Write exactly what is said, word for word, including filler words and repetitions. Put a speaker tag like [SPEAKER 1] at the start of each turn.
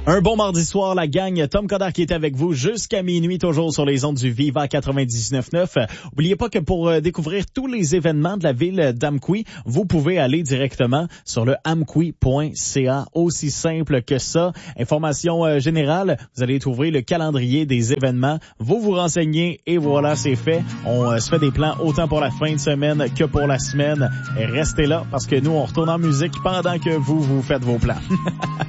[SPEAKER 1] Un bon mardi soir, la gang. Tom Coderre qui est avec vous jusqu'à minuit, toujours sur les ondes du Viva quatre-vingt-dix-neuf neuf. Oubliez pas que pour euh, découvrir tous les événements de la ville d'Amqui, vous pouvez aller directement sur le amqui point c a. Aussi simple que ça. Information euh, générale, vous allez trouver le calendrier des événements. Vous vous renseignez et voilà, c'est fait. On euh, se fait des plans autant pour la fin de semaine que pour la semaine. Et restez là parce que nous, on retourne en musique pendant que vous, vous faites vos plans.